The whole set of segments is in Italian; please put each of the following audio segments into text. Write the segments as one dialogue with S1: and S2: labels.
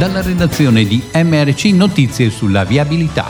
S1: dalla redazione di MRC Notizie sulla viabilità.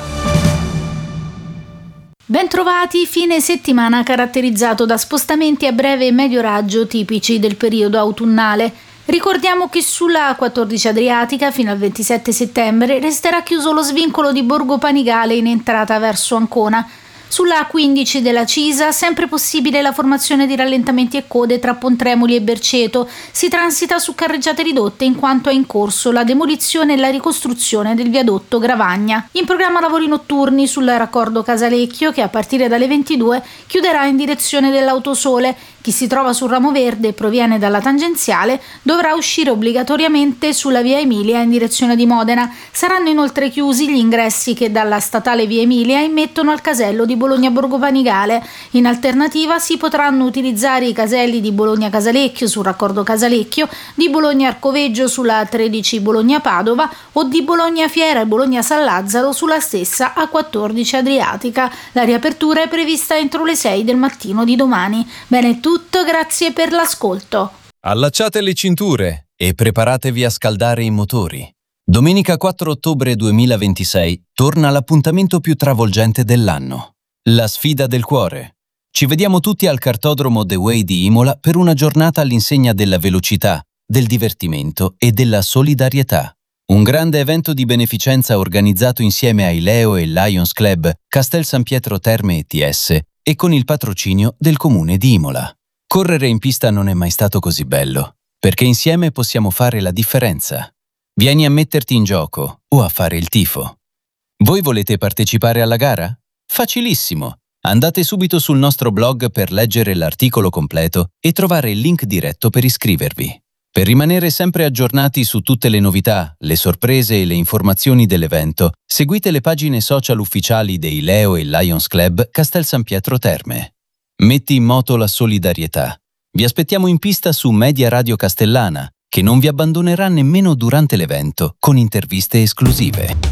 S2: Bentrovati, fine settimana caratterizzato da spostamenti a breve e medio raggio tipici del periodo autunnale. Ricordiamo che sulla A14 Adriatica fino al 27 settembre resterà chiuso lo svincolo di Borgo Panigale in entrata verso Ancona. Sulla A15 della Cisa, sempre possibile la formazione di rallentamenti e code tra Pontremoli e Berceto. Si transita su carreggiate ridotte in quanto è in corso la demolizione e la ricostruzione del viadotto Gravagna. In programma lavori notturni sul raccordo Casalecchio che a partire dalle 22 chiuderà in direzione dell'Autosole. Chi si trova sul ramo verde e proviene dalla tangenziale dovrà uscire obbligatoriamente sulla via Emilia in direzione di Modena. Saranno inoltre chiusi gli ingressi che dalla statale via Emilia immettono al casello di Bologna Borgo Panigale. In alternativa si potranno utilizzare i caselli di Bologna Casalecchio sul raccordo Casalecchio, di Bologna Arcoveggio sulla A13 Bologna Padova o di Bologna Fiera e Bologna San Lazzaro sulla stessa A14 Adriatica. La riapertura è prevista entro le 6 del mattino di domani. Bene, tutto, grazie per l'ascolto.
S3: Allacciate le cinture e preparatevi a scaldare i motori. Domenica 4 ottobre 2026 torna l'appuntamento più travolgente dell'anno. La sfida del cuore. Ci vediamo tutti al kartodromo The Way di Imola per una giornata all'insegna della velocità, del divertimento e della solidarietà. Un grande evento di beneficenza organizzato insieme ai Leo e Lions Club, Castel San Pietro Terme ETS e con il patrocinio del Comune di Imola. Correre in pista non è mai stato così bello, perché insieme possiamo fare la differenza. Vieni a metterti in gioco o a fare il tifo. Voi volete partecipare alla gara? Facilissimo! Andate subito sul nostro blog per leggere l'articolo completo e trovare il link diretto per iscrivervi. Per rimanere sempre aggiornati su tutte le novità, le sorprese e le informazioni dell'evento, seguite le pagine social ufficiali dei Leo e Lions Club Castel San Pietro Terme. Metti in moto la solidarietà. Vi aspettiamo in pista su Media Radio Castellana, che non vi abbandonerà nemmeno durante l'evento, con interviste esclusive.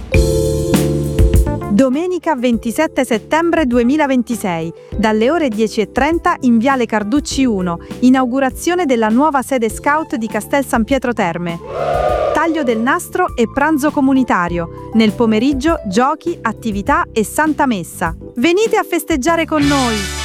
S4: Domenica 27 settembre 2026, dalle ore 10:30 in Viale Carducci 1, inaugurazione della nuova sede scout di Castel San Pietro Terme. Taglio del nastro e pranzo comunitario. Nel pomeriggio giochi, attività e Santa Messa. Venite a festeggiare con noi!